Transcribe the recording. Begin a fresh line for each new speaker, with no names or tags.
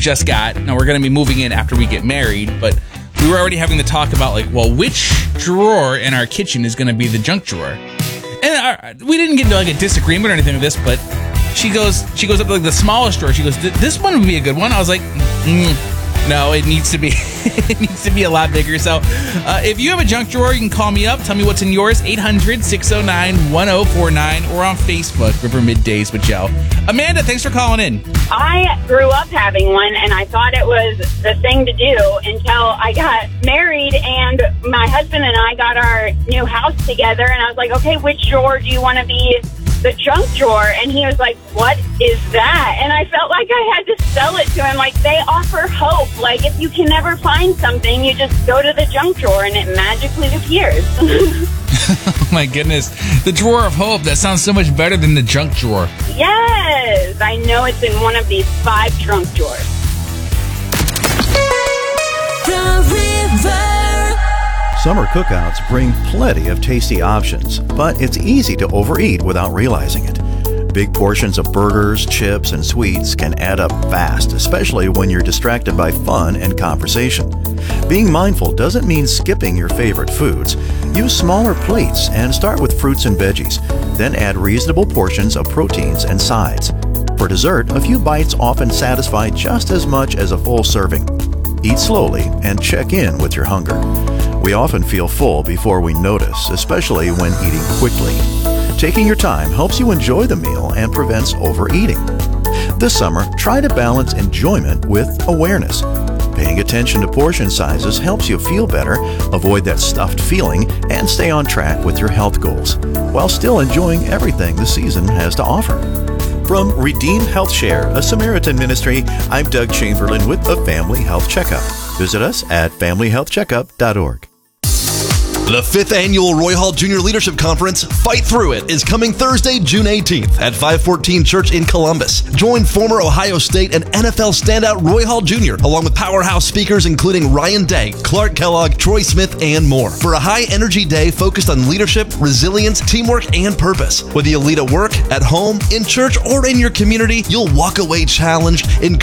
just got. Now, we're going to be moving in after we get married, but we were already having the talk about, like, well, which drawer in our kitchen is going to be the junk drawer? And we didn't get into, like, a disagreement or anything with this, but she goes up to, like, the smallest drawer. She goes, this one would be a good one. I was like, no, it needs to be it needs to be a lot bigger. So if you have a junk drawer, you can call me up. Tell me what's in yours, 800-609-1049, or on Facebook, River Middays with Joe. Amanda, thanks for calling in.
I grew up having one, and I thought it was the thing to do until I got married, and my husband and I got our new house together, and I was like, okay, which drawer do you want to be the junk drawer? And he was like, what is that? And I felt like I had to sell it to him. Like, they offer hope. Like, if you can never find something, you just go to the junk drawer and it magically appears.
Oh my goodness. The drawer of hope. That sounds so much better than the junk drawer.
Yes, I know it's in one of these 5 trunk drawers.
The River.
Summer cookouts bring plenty of tasty options, but it's easy to overeat without realizing it. Big portions of burgers, chips, and sweets can add up fast, especially when you're distracted by fun and conversation. Being mindful doesn't mean skipping your favorite foods. Use smaller plates and start with fruits and veggies, then add reasonable portions of proteins and sides. For dessert, a few bites often satisfy just as much as a full serving. Eat slowly and check in with your hunger. We often feel full before we notice, especially when eating quickly. Taking your time helps you enjoy the meal and prevents overeating. This summer, try to balance enjoyment with awareness. Paying attention to portion sizes helps you feel better, avoid that stuffed feeling, and stay on track with your health goals, while still enjoying everything the season has to offer. From Redeemed Health Share, a Samaritan ministry, I'm Doug Chamberlain with the Family Health Checkup. Visit us at familyhealthcheckup.org.
The 5th Annual Roy Hall Junior Leadership Conference, Fight Through It, is coming Thursday, June 18th at 514 Church in Columbus. Join former Ohio State and NFL standout Roy Hall Jr., along with powerhouse speakers including Ryan Day, Clark Kellogg, Troy Smith, and more, for a high-energy day focused on leadership, resilience, teamwork, and purpose. Whether you lead at work, at home, in church, or in your community, you'll walk away challenged,